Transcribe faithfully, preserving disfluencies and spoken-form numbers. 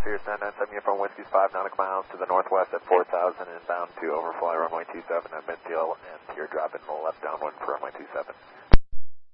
Fierce nine nine seven, from Whiskey's five nautical miles to the northwest at four thousand and bound to overfly runway two seven at midfield and teardrop in the left downwind for runway two seven.